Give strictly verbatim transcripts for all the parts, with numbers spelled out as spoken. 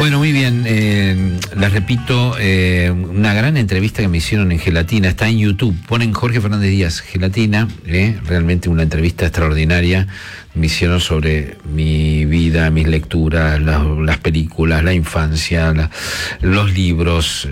Bueno, muy bien. Eh, les repito, eh, una gran entrevista que me hicieron en Gelatina. Está en YouTube. Ponen Jorge Fernández Díaz, Gelatina. Eh, realmente una entrevista extraordinaria. Me hicieron sobre mi vida, mis lecturas, las, las películas, la infancia, la, los libros.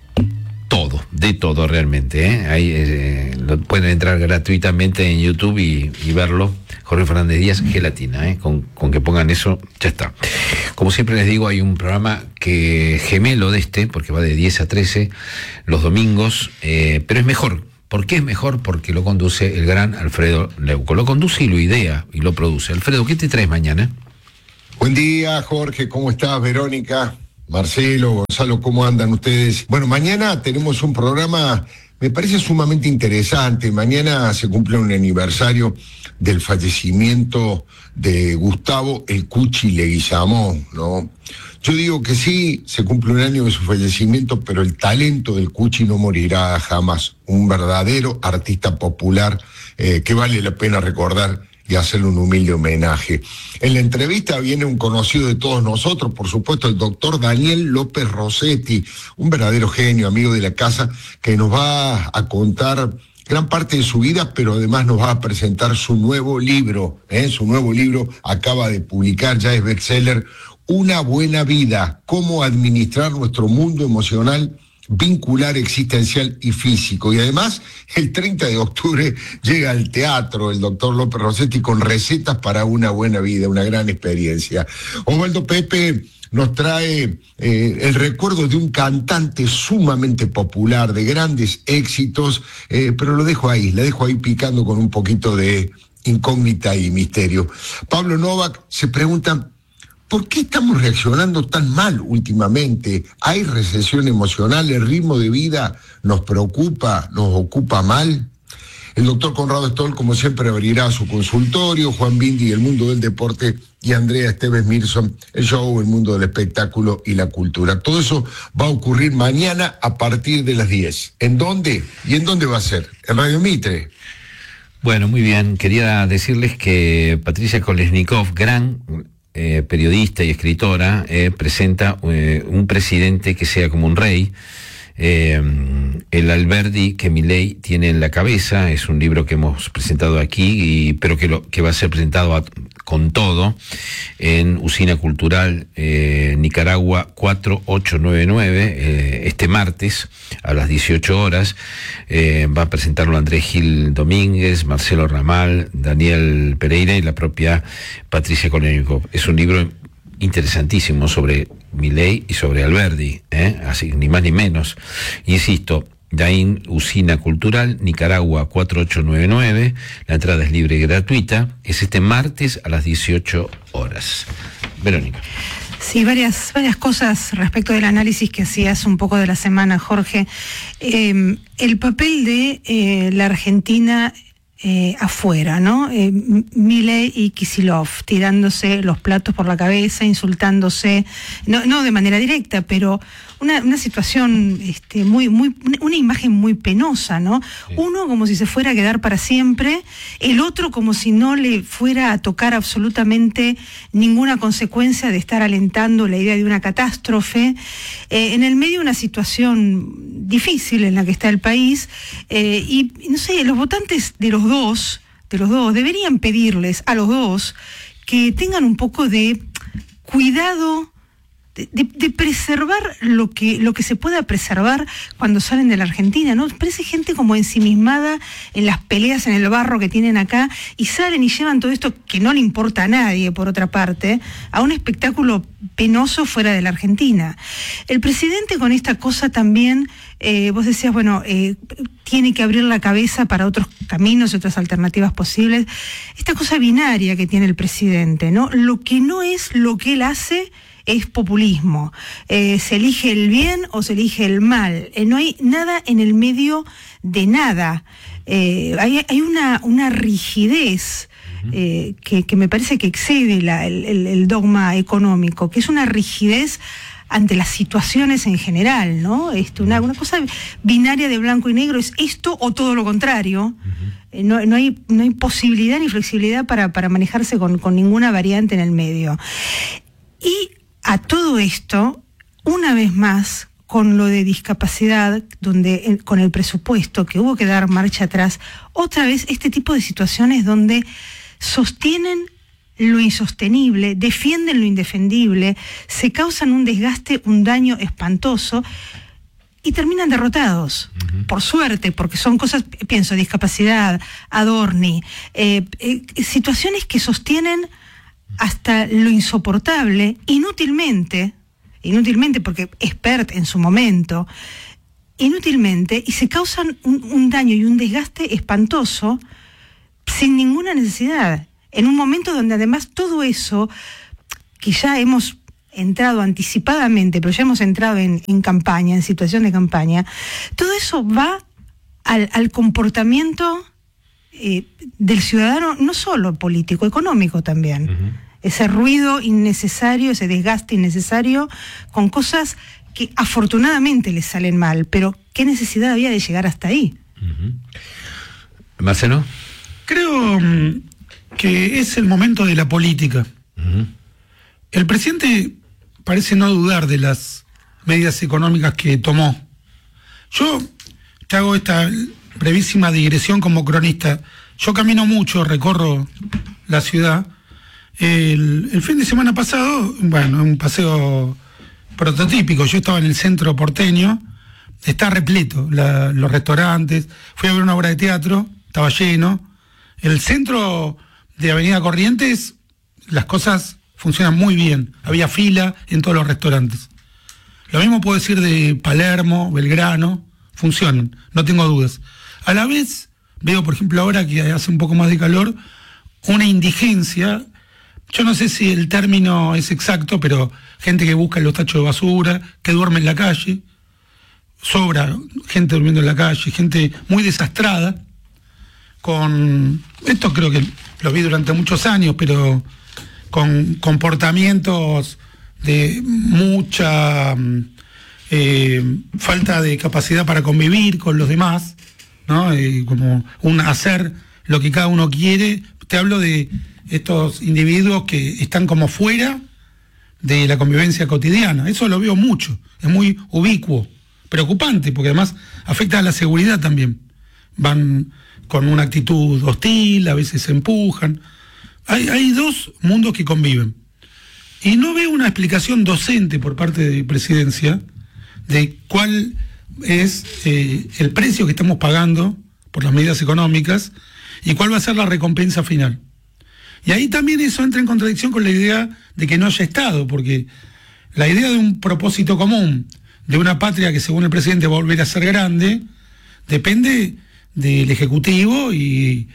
Todo, de todo realmente. ¿eh? Ahí eh, lo pueden entrar gratuitamente en YouTube y, y verlo. Jorge Fernández Díaz, Gelatina, ¿eh? con, con que pongan eso, ya está. Como siempre les digo, hay un programa que gemelo de este, porque va de diez a trece los domingos, eh, pero es mejor. ¿Por qué es mejor? Porque lo conduce el gran Alfredo Leuco. Lo conduce y lo idea y lo produce. Alfredo, ¿qué te traes mañana? Buen día, Jorge, ¿cómo estás? Verónica, Marcelo, Gonzalo, ¿cómo andan ustedes? Bueno, mañana tenemos un programa, me parece sumamente interesante. Mañana se cumple un aniversario del fallecimiento de Gustavo El Cuchi Leguizamón, ¿no? Yo digo que sí, se cumple un año de su fallecimiento, pero el talento del Cuchi no morirá jamás. Un verdadero artista popular eh, que vale la pena recordar y hacerle un humilde homenaje. En la entrevista viene un conocido de todos nosotros, por supuesto, el doctor Daniel López Rossetti, un verdadero genio, amigo de la casa, que nos va a contar gran parte de su vida, pero además nos va a presentar su nuevo libro, ¿eh? Su nuevo libro acaba de publicar, ya es bestseller, Una buena vida, cómo administrar nuestro mundo emocional, vincular, existencial y físico. Y además, el treinta de octubre llega al teatro el doctor López Rossetti con recetas para una buena vida, una gran experiencia. Osvaldo Pepe nos trae eh, el recuerdo de un cantante sumamente popular, de grandes éxitos, eh, pero lo dejo ahí, la dejo ahí picando con un poquito de incógnita y misterio. Pablo Novak se pregunta, ¿por qué estamos reaccionando tan mal últimamente? ¿Hay recesión emocional? ¿El ritmo de vida nos preocupa, nos ocupa mal? El doctor Conrado Stoll, como siempre, abrirá su consultorio, Juan Bindi, el mundo del deporte, y Andrea Esteves Mirson, el show, el mundo del espectáculo y la cultura. Todo eso va a ocurrir mañana a partir de las diez. ¿En dónde? ¿Y en dónde va a ser? En Radio Mitre. Bueno, muy bien. Quería decirles que Patricia Kolesnikov, gran eh, periodista y escritora, eh, presenta eh, un presidente que sea como un rey. Eh, el Alberdi que Milei tiene en la cabeza es un libro que hemos presentado aquí, y, pero que, lo, que va a ser presentado a, con todo en Usina Cultural eh, Nicaragua cuatro ocho nueve nueve eh, este martes a las dieciocho horas. Eh, va a presentarlo Andrés Gil Domínguez, Marcelo Ramal, Daniel Pereira y la propia Patricia Kolesnikov. Es un libro interesantísimo sobre Milei y sobre Alberdi, ¿eh? Así, ni más ni menos. Insisto, Dain Usina Cultural, Nicaragua cuatro ocho nueve nueve, la entrada es libre y gratuita, es este martes a las dieciocho horas. Verónica. Sí, varias, varias cosas respecto del análisis que hacías un poco de la semana, Jorge. Eh, el papel de eh, la Argentina Eh, afuera, ¿no? Eh, Milei y Kicillof tirándose los platos por la cabeza, insultándose, no, no de manera directa, pero una, una situación este, muy, muy, una imagen muy penosa, ¿no? Sí. Uno como si se fuera a quedar para siempre, el otro como si no le fuera a tocar absolutamente ninguna consecuencia de estar alentando la idea de una catástrofe, eh, en el medio de una situación difícil en la que está el país, eh, y no sé, los votantes de los dos, de los dos, deberían pedirles a los dos que tengan un poco de cuidado de, de, de preservar lo que, lo que se pueda preservar cuando salen de la Argentina, ¿no? Parece gente como ensimismada en las peleas en el barro que tienen acá, y salen y llevan todo esto que no le importa a nadie, por otra parte, a un espectáculo penoso fuera de la Argentina. El presidente con esta cosa también, eh, vos decías, bueno, eh, tiene que abrir la cabeza para otros caminos y otras alternativas posibles. Esta cosa binaria que tiene el presidente, ¿no? Lo que no es lo que él hace es populismo. Eh, se elige el bien o se elige el mal. Eh, no hay nada en el medio de nada. Eh, hay, hay una, una rigidez eh, que, que me parece que excede la, el, el dogma económico, que es una rigidez ante las situaciones en general, ¿no? Esto, una, una cosa binaria de blanco y negro, es esto o todo lo contrario. Uh-huh. Eh, no, no hay, no hay posibilidad ni flexibilidad para, para manejarse con, con ninguna variante en el medio. Y a todo esto una vez más, con lo de discapacidad, donde con el presupuesto que hubo que dar marcha atrás, otra vez este tipo de situaciones donde sostienen lo insostenible, defienden lo indefendible, se causan un desgaste, un daño espantoso y terminan derrotados. Uh-huh. Por suerte, porque son cosas, pienso, discapacidad, Adorni, eh, eh, situaciones que sostienen hasta lo insoportable, inútilmente, inútilmente porque expert en su momento, inútilmente, y se causan un, un daño y un desgaste espantoso sin ninguna necesidad, en un momento donde además todo eso, que ya hemos entrado anticipadamente, pero ya hemos entrado en, en campaña, en situación de campaña, todo eso va al, al comportamiento eh, del ciudadano, no solo político, económico también. Uh-huh. Ese ruido innecesario, ese desgaste innecesario, con cosas que afortunadamente les salen mal, pero ¿qué necesidad había de llegar hasta ahí? Uh-huh. Marcelo. Creo um, que es el momento de la política. Uh-huh. El presidente parece no dudar de las medidas económicas que tomó. Yo te hago esta brevísima digresión como cronista. Yo camino mucho, recorro la ciudad. El, el fin de semana pasado, bueno, un paseo prototípico, yo estaba en el centro porteño, está repleto, la, los restaurantes, fui a ver una obra de teatro, estaba lleno. El centro de Avenida Corrientes, las cosas funcionan muy bien, había fila en todos los restaurantes. Lo mismo puedo decir de Palermo, Belgrano, funcionan, no tengo dudas. A la vez, veo por ejemplo ahora que hace un poco más de calor, una indigencia. Yo no sé si el término es exacto, pero gente que busca los tachos de basura, que duerme en la calle, sobra gente durmiendo en la calle, gente muy desastrada, con, esto creo que lo vi durante muchos años, pero con comportamientos de mucha eh, falta de capacidad para convivir con los demás, ¿no? Eh, como un hacer lo que cada uno quiere. Te hablo de estos individuos que están como fuera de la convivencia cotidiana. Eso lo veo mucho, es muy ubicuo, preocupante, porque además afecta a la seguridad también. Van con una actitud hostil, a veces se empujan. Hay, hay dos mundos que conviven. Y no veo una explicación docente por parte de Presidencia de cuál es eh, el precio que estamos pagando por las medidas económicas y cuál va a ser la recompensa final. Y ahí también eso entra en contradicción con la idea de que no haya Estado, porque la idea de un propósito común, de una patria que según el presidente va a volver a ser grande, depende del Ejecutivo y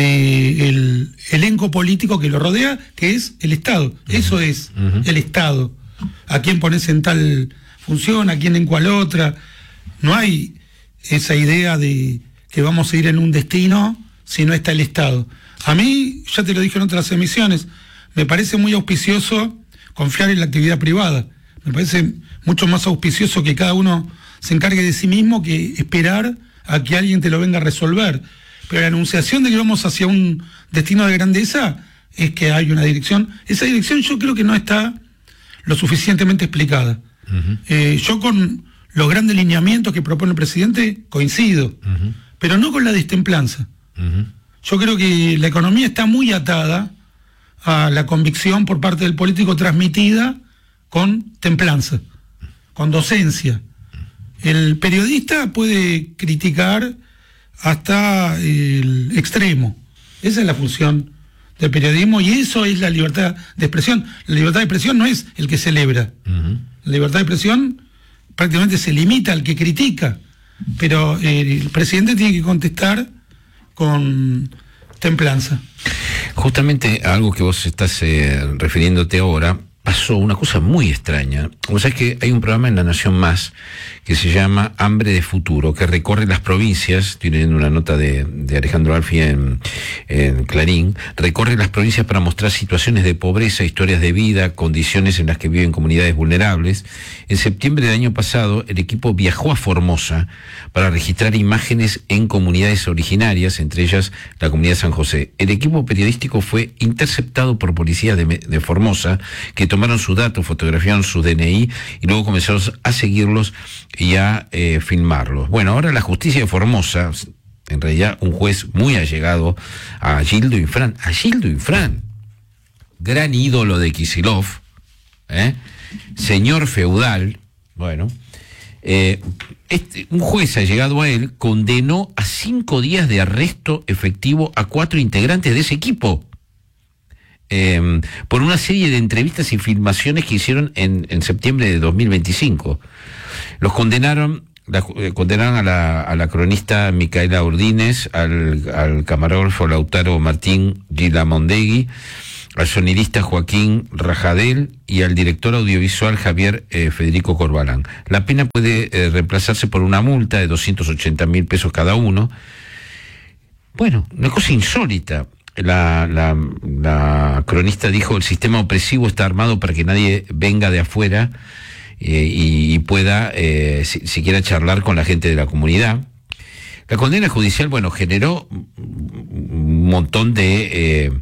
del elenco político que lo rodea, que es el Estado. Uh-huh. Eso es uh-huh. el Estado. A quién pones en tal función, a quién en cual otra. No hay esa idea de que vamos a ir en un destino si no está el Estado. A mí, ya te lo dije en otras emisiones, me parece muy auspicioso confiar en la actividad privada. Me parece mucho más auspicioso que cada uno se encargue de sí mismo que esperar a que alguien te lo venga a resolver. Pero la anunciación de que vamos hacia un destino de grandeza es que hay una dirección. Esa dirección yo creo que no está lo suficientemente explicada. Uh-huh. Eh, yo con los grandes lineamientos que propone el presidente coincido, uh-huh. pero no con la destemplanza. Uh-huh. Yo creo que la economía está muy atada a la convicción por parte del político transmitida con templanza, con docencia. El periodista puede criticar hasta el extremo. Esa es la función del periodismo y eso es la libertad de expresión. La libertad de expresión no es el que celebra. Uh-huh. La libertad de expresión prácticamente se limita al que critica, pero el presidente tiene que contestar con templanza. Justamente a algo que vos estás eh, refiriéndote ahora, pasó una cosa muy extraña. O sea, es que hay un programa en La Nación Más que se llama Hambre de Futuro, que recorre las provincias. Estoy leyendo una nota de, de Alejandro Alfi en, en Clarín. Recorre las provincias para mostrar situaciones de pobreza, historias de vida, condiciones en las que viven comunidades vulnerables. En septiembre del año pasado, el equipo viajó a Formosa para registrar imágenes en comunidades originarias, entre ellas la comunidad de San José. El equipo periodístico fue interceptado por policías de, de Formosa, que tomaron sus datos, fotografiaron su D N I y luego comenzaron a seguirlos y a eh, filmarlos. Bueno, ahora la justicia de Formosa, en realidad un juez muy allegado a Gildo Infran, a Gildo Infran, gran ídolo de Kicillof, ¿eh? Señor feudal, bueno, eh, este, un juez allegado a él condenó a cinco días de arresto efectivo a cuatro integrantes de ese equipo. Eh, por una serie de entrevistas y filmaciones que hicieron en, en septiembre de dos mil veinticinco. Los condenaron, la, eh, condenaron a la, a la cronista Micaela Ordínez, al, al camarógrafo Lautaro Martín Gilamondegui, al sonidista Joaquín Rajadel y al director audiovisual Javier eh, Federico Corbalán. La pena puede eh, reemplazarse por una multa de doscientos ochenta mil pesos cada uno. Bueno, una cosa insólita. La, la, la cronista dijo: el sistema opresivo está armado para que nadie venga de afuera eh, y, y pueda eh, si, siquiera charlar con la gente de la comunidad. La condena judicial, bueno, generó un montón de eh,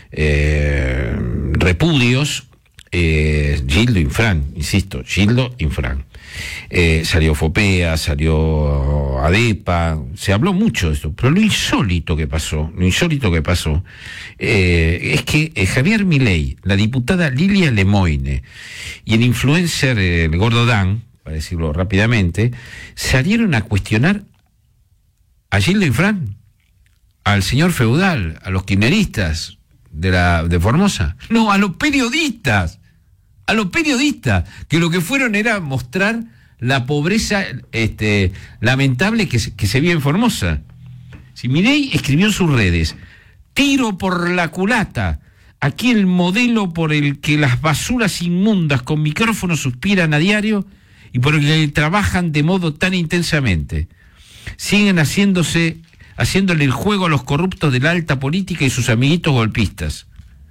eh, repudios. eh, Gildo Infran, insisto, Gildo Infran. Eh, salió FOPEA, salió ADEPA, se habló mucho de esto, pero lo insólito que pasó, lo insólito que pasó, eh, es que eh, Javier Milei, la diputada Lilia Lemoine y el influencer eh, el Gordo Dan, para decirlo rápidamente, salieron a cuestionar a Gildo Infran, al señor feudal, a los kirchneristas de la de Formosa, no, a los periodistas. A los periodistas, que lo que fueron era mostrar la pobreza este, lamentable que se, que se vio en Formosa. Si Milei escribió en sus redes: tiro por la culata, aquí el modelo por el que las basuras inmundas con micrófonos suspiran a diario y por el que trabajan de modo tan intensamente. Siguen haciéndose, haciéndole el juego a los corruptos de la alta política y sus amiguitos golpistas.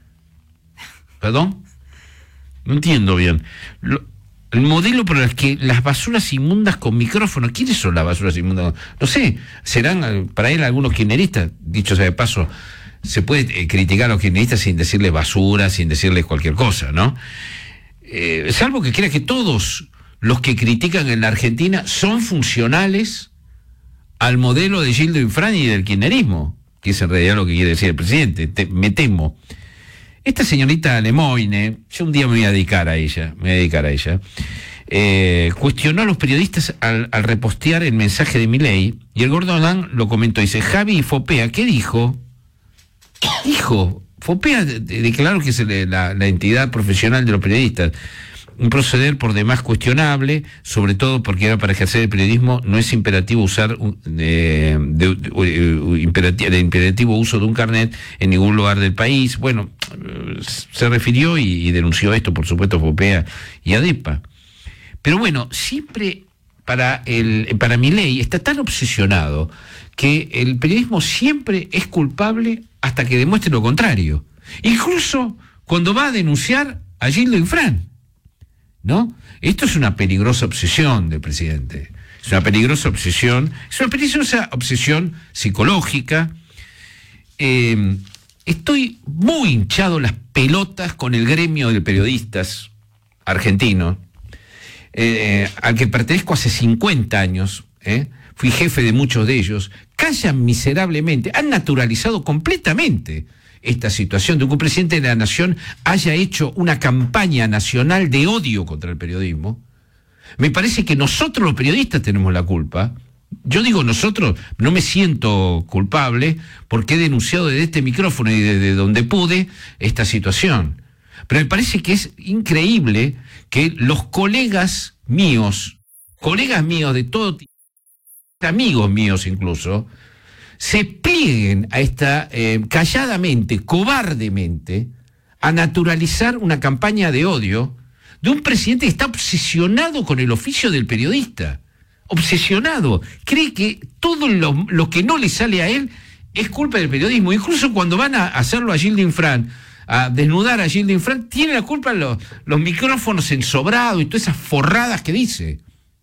¿Perdón? No entiendo bien. Lo, el modelo por el que las basuras inmundas con micrófono. ¿Quiénes son las basuras inmundas? No sé, serán para él algunos kirchneristas. Dicho sea de paso, se puede eh, criticar a los kirchneristas sin decirles basura, sin decirles cualquier cosa, ¿no? Eh, salvo que crea que todos los que critican en la Argentina son funcionales al modelo de Gildo Infran y del kirchnerismo, que es en realidad lo que quiere decir el presidente. Te, me temo. Esta señorita Lemoine, yo un día me voy a dedicar a ella, me voy a dedicar a ella, eh, cuestionó a los periodistas al, al repostear el mensaje de Milei, y el Gordo Dan lo comentó, dice: Javi y Fopea, ¿qué dijo? ¿Qué dijo? Fopea declaró que es la, la entidad profesional de los periodistas. Un proceder por demás cuestionable, sobre todo porque ahora para ejercer el periodismo no es imperativo usar eh, de, de, de, imperativo, de imperativo uso de un carnet en ningún lugar del país. Bueno, se refirió y, y denunció esto, por supuesto, Fopea y ADEPA. Pero bueno, siempre para el para Milei está tan obsesionado que el periodismo siempre es culpable hasta que demuestre lo contrario. Incluso cuando va a denunciar a Gildo Infran, ¿no? Esto es una peligrosa obsesión del presidente. Es una peligrosa obsesión, es una peligrosa obsesión psicológica. Eh, estoy muy hinchado las pelotas con el gremio de periodistas argentino, eh, al que pertenezco hace cincuenta años, ¿eh? Fui jefe de muchos de ellos. Callan miserablemente, han naturalizado completamente esta situación de que un presidente de la nación haya hecho una campaña nacional de odio contra el periodismo. Me parece que nosotros los periodistas tenemos la culpa. Yo digo nosotros, no me siento culpable porque he denunciado desde este micrófono y desde donde pude esta situación. Pero me parece que es increíble que los colegas míos, colegas míos de todo tipo, amigos míos incluso, se plieguen a esta, eh, calladamente, cobardemente, a naturalizar una campaña de odio de un presidente que está obsesionado con el oficio del periodista. Obsesionado. Cree que todo lo, lo que no le sale a él es culpa del periodismo. Incluso cuando van a hacerlo a Gildo Infran, a desnudar a Gildo Infran, tiene la culpa los, los micrófonos ensobrados y todas esas forradas que dice.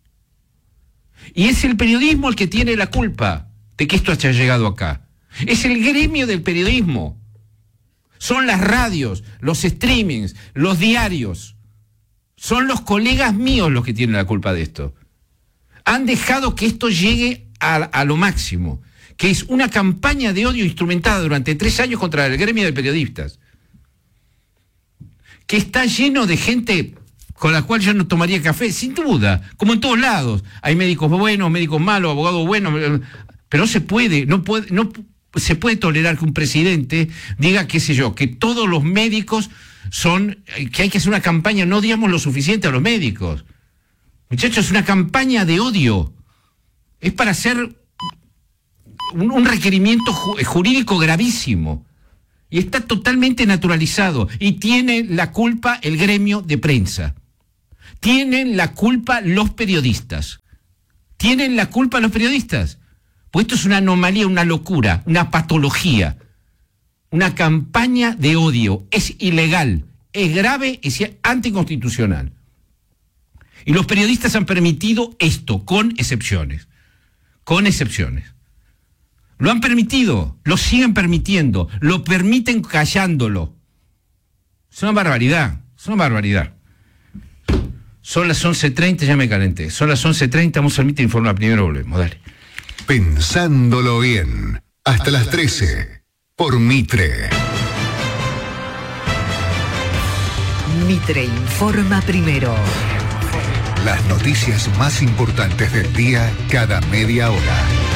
Y es el periodismo el que tiene la culpa de que esto haya llegado acá. Es el gremio del periodismo. son las radios, los streamings, los diarios. Son los colegas míos los que tienen la culpa de esto. Han dejado que esto llegue a, a lo máximo, que es una campaña de odio instrumentada durante tres años contra el gremio de periodistas, que está lleno de gente con la cual yo no tomaría café, sin duda, como en todos lados. Hay médicos buenos, médicos malos, abogados buenos, pero no se puede, no puede, no se puede tolerar que un presidente diga, qué sé yo, que todos los médicos son, que hay que hacer una campaña, no digamos lo suficiente a los médicos. Muchachos, es una campaña de odio. Es para hacer un, un requerimiento ju, jurídico gravísimo. Y está totalmente naturalizado. Y tiene la culpa el gremio de prensa. Tienen la culpa los periodistas. Tienen la culpa los periodistas. Pues esto es una anomalía, una locura, una patología. Una campaña de odio. Es ilegal, es grave, es anticonstitucional. Y los periodistas han permitido esto, con excepciones. Con excepciones. Lo han permitido, lo siguen permitiendo, lo permiten callándolo. Es una barbaridad, es una barbaridad. Son las once treinta, ya me calenté. Son las once treinta, vamos al Mitre Informa primero, volvemos, dale. Pensándolo bien, hasta, hasta las trece, por Mitre. Mitre Informa primero. Las noticias más importantes del día cada media hora.